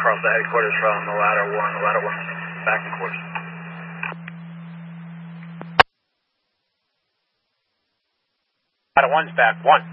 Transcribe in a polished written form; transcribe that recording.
across the headquarters from the ladder 1. The ladder 1 back in course. Ladder 1's back. 1.